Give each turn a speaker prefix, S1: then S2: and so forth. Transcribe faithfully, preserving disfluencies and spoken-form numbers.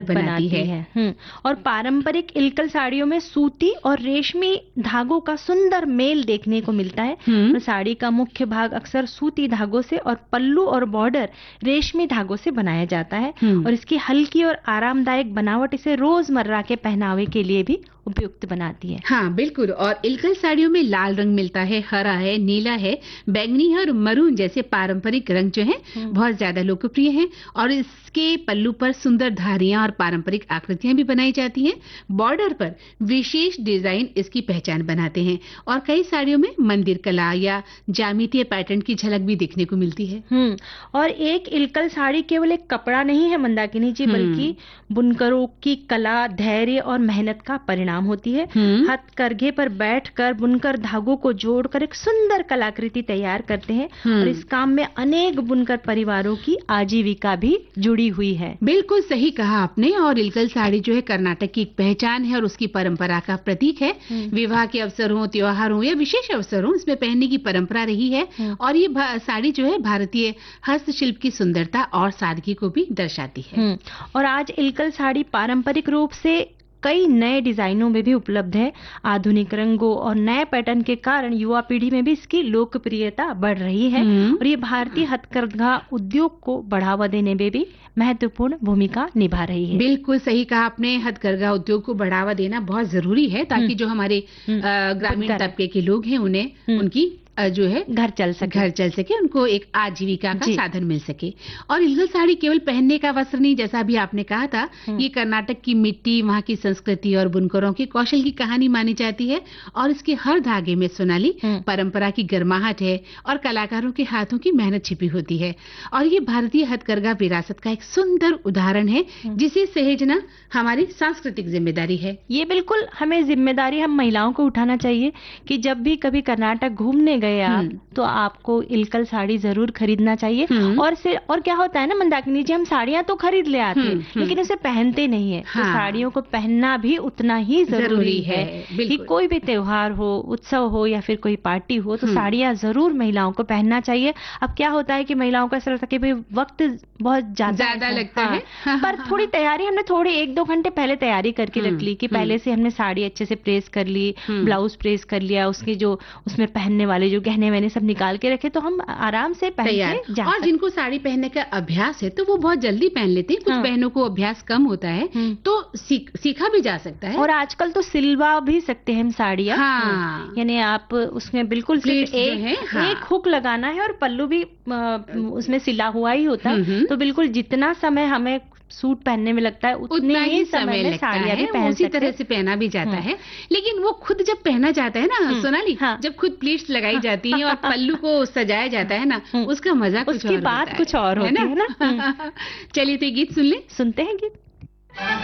S1: बनाती
S2: बनाती
S1: है।
S2: है। हम्म और पारंपरिक इल्कल साड़ियों में सूती और रेशमी धागों का सुंदर मेल देखने को मिलता है।
S1: हम्म
S2: और साड़ी का मुख्य भाग अक्सर सूती धागों से और पल्लू और बॉर्डर रेशमी धागों से बनाया जाता है।
S1: हम्म
S2: और इसकी हल्की और आरामदायक बनावट इसे रोजमर्रा के पहनावे के लिए भी उपयुक्त बनाती है।
S1: हाँ बिल्कुल। और इल्कल साड़ियों में लाल रंग मिलता है, हरा है, नीला है, बैंगनी है और मरून जैसे पारंपरिक रंग जो हैं
S2: हम्म।
S1: बहुत ज्यादा लोकप्रिय हैं। और इसके पल्लू पर सुंदर धारियां और पारंपरिक आकृतियां भी बनाई जाती हैं। बॉर्डर पर विशेष डिजाइन इसकी पहचान बनाते हैं और कई साड़ियों में मंदिर कला या ज्यामितीय पैटर्न की झलक भी देखने को मिलती है।
S2: हम्म और एक इल्कल साड़ी केवल एक कपड़ा नहीं है मंदाकिनी जी,
S1: हम्म
S2: बल्कि बुनकरों की कला, धैर्य और मेहनत का परिणाम होती है।
S1: हम्म
S2: हथकरघे पर बैठकर बुनकर धागों को जोड़कर एक सुंदर कलाकृति तैयार करते हैं। और
S1: हम्म
S2: इस काम में अनेक बुनकर परिवारों की आजीविका भी जुड़ी हुई है।
S1: बिल्कुल सही कहा आपने। और इल्कल साड़ी जो है कर्नाटक की एक पहचान है और उसकी परंपरा का प्रतीक है।
S2: हम्म।
S1: विवाह के अवसर हो, त्योहार हो या विशेष अवसर हो, इसमें पहनने की परंपरा रही है।
S2: हम्म।
S1: और ये भा- साड़ी जो है भारतीय हस्तशिल्प की सुंदरता और सादगी को भी दर्शाती है।
S2: हम्म और आज इल्कल साड़ी पारंपरिक रूप से कई नए डिजाइनों में भी उपलब्ध है। आधुनिक रंगों और नए पैटर्न के कारण युवा पीढ़ी में भी इसकी लोकप्रियता बढ़ रही है।
S1: हम्म।
S2: और ये भारतीय हथकरघा उद्योग को बढ़ावा देने में भी महत्वपूर्ण भूमिका निभा रही है।
S1: बिल्कुल सही कहा आपने। हथकरघा उद्योग को बढ़ावा देना बहुत जरूरी है ताकि
S2: हम्म।
S1: जो हमारे
S2: हम्म।
S1: अ, ग्रामीण
S2: बुनकर।
S1: तबके के लोग हैं उन्हें
S2: हम्म।
S1: उनकी अ, जो है
S2: घर चल सके।
S1: घर चल सके, उनको एक आजीविका का
S2: जी।
S1: साधन मिल सके। और इल्कल साड़ी केवल पहनने का वस्त्र नहीं, जैसा अभी आपने कहा था,
S2: हम्म।
S1: ये कर्नाटक की मिट्टी, वहाँ की संस्कृति और बुनकरों के कौशल की कहानी मानी जाती है। और इसके हर धागे में सोनाली
S2: हम्म।
S1: परंपरा की गर्माहट है और कलाकारों के हाथों की मेहनत छिपी होती है। और ये भारतीय हथकरघा विरासत का एक सुंदर उदाहरण है जिसे सहेजना हमारी सांस्कृतिक जिम्मेदारी है।
S2: ये बिल्कुल हमें जिम्मेदारी हम महिलाओं को उठाना चाहिए कि जब भी कभी कर्नाटक घूमने गए आप,
S1: हम्म।
S2: तो आपको इल्कल साड़ी जरूर खरीदना चाहिए।
S1: हम्म।
S2: और से और क्या होता है ना मंदाकिनी जी, हम साड़ियां तो खरीद ले आते हैं,
S1: हम्म, हम्म।
S2: लेकिन उसे पहनते नहीं है। तो
S1: हाँ।
S2: साड़ियों को पहनना भी उतना ही जरूरी,
S1: जरूरी
S2: है,
S1: है,
S2: कि
S1: बिल्कुल।
S2: कोई भी त्योहार हो, उत्सव हो या फिर कोई पार्टी हो, तो
S1: हम्म।
S2: साड़ियां जरूर महिलाओं को पहनना चाहिए। अब क्या होता है कि महिलाओं को ऐसा लगता है कि भाई वक्त बहुत ज्यादा
S1: ज्यादा
S2: है।
S1: लगता
S2: हाँ,
S1: है।
S2: पर थोड़ी तैयारी हमने थोड़ी एक दो घंटे पहले तैयारी करके रख
S1: हम्म,
S2: ली कि
S1: हम्म।
S2: पहले से हमने साड़ी अच्छे से प्रेस कर ली,
S1: हम्म।
S2: ब्लाउज प्रेस कर लिया, उसके जो उसमें पहनने वाले जो गहने वहने सब निकाल के रखे, तो हम आराम से पहन
S1: तैयार।
S2: के जा
S1: और
S2: सकते।
S1: जिनको साड़ी पहनने का अभ्यास है तो वो बहुत जल्दी पहन लेते हैं। कुछ
S2: हाँ।
S1: बहनों को अभ्यास कम होता है
S2: हम्म।
S1: तो सीख, सीखा भी जा सकता है।
S2: और आजकल तो सिलवा भी सकते हैं हम साड़ियाँ।
S1: हाँ।
S2: हम्म, यानी आप उसमें बिल्कुल सिर्फ
S1: प्लेट्स जो
S2: एक
S1: हैं, हाँ।
S2: एक हुक लगाना है और पल्लू भी अ, उसमें सिला हुआ ही होता
S1: हम्म,
S2: है।
S1: हम्म।
S2: तो बिल्कुल जितना समय हमें सूट पहनने में लगता है उतने
S1: उतना
S2: ही
S1: ही
S2: समय
S1: समय
S2: में
S1: लगता
S2: साड़ियाँ भी
S1: है, वो
S2: पहन
S1: उसी
S2: सकते
S1: तरह
S2: हैं।
S1: से पहना भी जाता
S2: हम्म।
S1: है। लेकिन वो खुद जब पहना जाता है ना
S2: हम्म,
S1: सोनाली,
S2: हाँ।
S1: जब खुद प्लेट्स लगाई जाती हैं और पल्लू को सजाया जाता है ना,
S2: हम्म।
S1: उसका मजा कुछ
S2: उसकी
S1: और
S2: बात
S1: होता
S2: कुछ और
S1: है
S2: होती है ना।
S1: चलिए तो ये गीत सुन ले।
S2: सुनते हैं गीत।